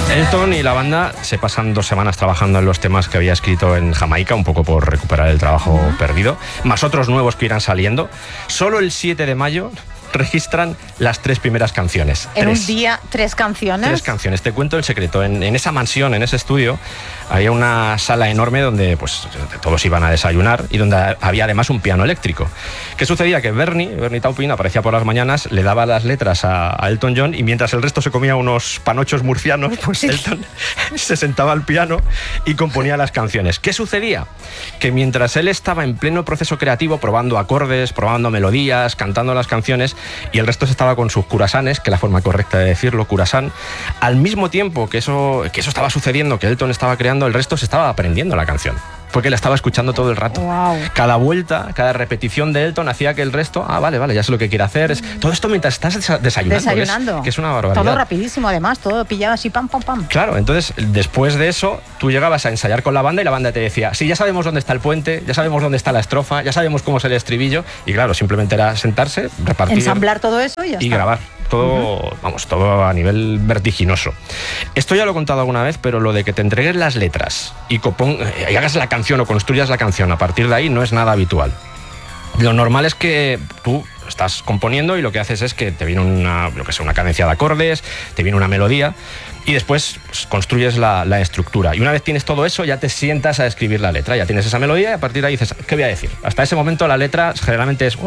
Elton y la banda se pasan 2 semanas trabajando en los temas que había escrito en Jamaica, un poco por recuperar el trabajo perdido, más otros nuevos que irán saliendo. Solo el 7 de mayo registran las 3 primeras canciones. En un día, 3 canciones. 3 canciones. Te cuento el secreto. En esa mansión, en ese estudio, había una sala enorme donde pues todos iban a desayunar y donde había además un piano eléctrico. ¿Qué sucedía? Que Bernie Taupin aparecía por las mañanas, le daba las letras a Elton John y mientras el resto se comía unos panochos murcianos, pues Elton se sentaba al piano y componía las canciones. ¿Qué sucedía? Que mientras él estaba en pleno proceso creativo, probando acordes, probando melodías, cantando las canciones, y el resto se estaba con sus curasanes, que es la forma correcta de decirlo, curasán, al mismo tiempo que eso estaba sucediendo, que Elton estaba creando, el resto se estaba aprendiendo la canción. Porque la estaba escuchando todo el rato. Wow. Cada vuelta, cada repetición de Elton hacía que el resto, vale, ya sé lo que quiere hacer. Todo esto mientras estás desayunando. Que es una barbaridad. Todo rapidísimo, además, todo pillado así, pam, pam, pam. Claro, entonces, después de eso, tú llegabas a ensayar con la banda y la banda te decía, sí, ya sabemos dónde está el puente, ya sabemos dónde está la estrofa, ya sabemos cómo es el estribillo. Y claro, simplemente era sentarse, repartir. Ensamblar todo eso y ya está. Y grabar. Todo, todo a nivel vertiginoso. Esto ya lo he contado alguna vez, pero lo de que te entregues las letras y hagas la canción o construyas la canción a partir de ahí no es nada habitual. Lo normal es que tú estás componiendo y lo que haces es que te viene una cadencia de acordes, te viene una melodía y después pues, construyes la estructura. Y una vez tienes todo eso, ya te sientas a escribir la letra. Ya tienes esa melodía y a partir de ahí dices, ¿qué voy a decir? Hasta ese momento la letra generalmente es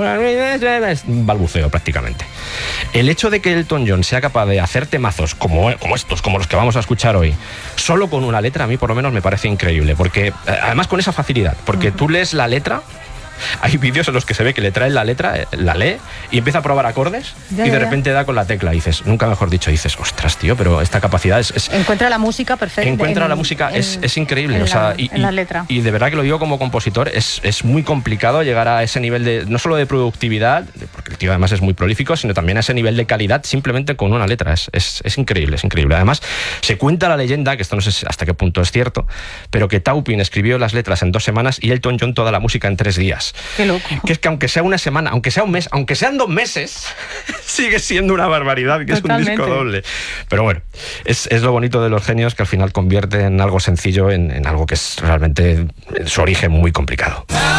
un balbuceo prácticamente. El hecho de que Elton John sea capaz de hacer temazos como estos, como los que vamos a escuchar hoy, solo con una letra, a mí por lo menos me parece increíble. Porque además con esa facilidad, porque tú lees la letra. Hay vídeos en los que se ve que le traen la letra, la lee y empieza a probar acordes y de repente da con la tecla. Y dices, nunca mejor dicho, dices, ostras, tío, pero esta capacidad es encuentra la música perfecta. Encuentra la música, es increíble. En la letra. Y de verdad que lo digo como compositor, es muy complicado llegar a ese nivel de, no solo de productividad, porque el tío además es muy prolífico, sino también a ese nivel de calidad simplemente con una letra. Es increíble, es increíble. Además, se cuenta la leyenda, que esto no sé hasta qué punto es cierto, pero que Taupin escribió las letras en 2 semanas y Elton John toda la música en 3 días. Qué loco. Que es que aunque sea una semana, aunque sea un mes, aunque sean 2 meses, sigue siendo una barbaridad, que totalmente. Es un disco doble. Pero bueno, es lo bonito de los genios, que al final convierte en algo sencillo en algo que es realmente en su origen muy complicado.